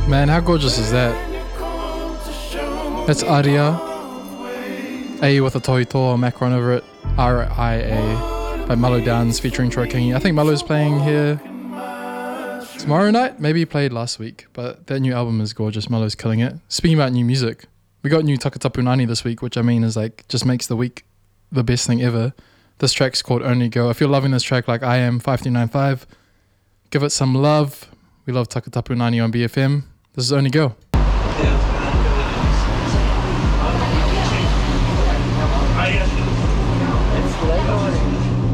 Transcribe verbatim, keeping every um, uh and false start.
Man, how gorgeous is that? That's Aria. A with a Toitoa Macron over it. R I A by Mellow Downs featuring Troy Kingi. I think Mellow's playing here tomorrow night. Maybe he played last week, but that new album is gorgeous. Mellow's killing it. Speaking about new music, we got new Takatapu Nani this week, which I mean is like just makes the week the best thing ever. This track's called Only Go. If you're loving this track like I am, five two nine five, give it some love. We love Takatapu Nani on B F M. This is Only Go.